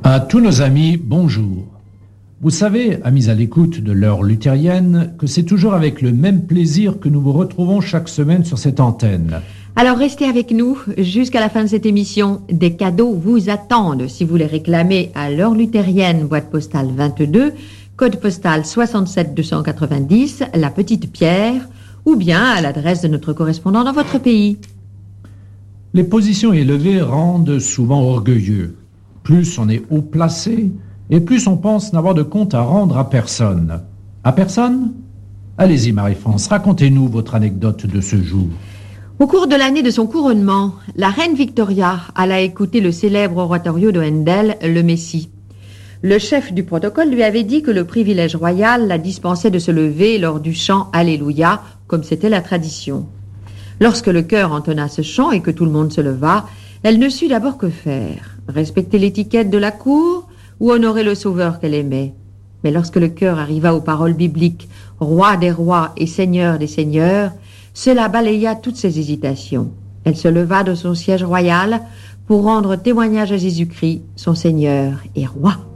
À tous nos amis, bonjour. Vous savez, amis à l'écoute de l'heure luthérienne, que c'est toujours avec le même plaisir que nous vous retrouvons chaque semaine sur cette antenne. Alors restez avec nous jusqu'à la fin de cette émission. Des cadeaux vous attendent si vous les réclamez à l'heure luthérienne, boîte postale 22, code postal 67 290, La Petite Pierre, ou bien à l'adresse de notre correspondant dans votre pays. Les positions élevées rendent souvent orgueilleux. Plus on est haut placé, et plus on pense n'avoir de compte à rendre à personne. À personne ? Allez-y Marie-France, racontez-nous votre anecdote de ce jour. Au cours de l'année de son couronnement, la reine Victoria alla écouter le célèbre oratorio de Handel, le Messie. Le chef du protocole lui avait dit que le privilège royal la dispensait de se lever lors du chant Alléluia, comme c'était la tradition. Lorsque le chœur entonna ce chant et que tout le monde se leva, elle ne sut d'abord que faire. Respecter l'étiquette de la cour ou honorer le sauveur qu'elle aimait. Mais lorsque le chœur arriva aux paroles bibliques « Roi des rois et Seigneur des seigneurs », cela balaya toutes ses hésitations. Elle se leva de son siège royal pour rendre témoignage à Jésus-Christ, son Seigneur et Roi.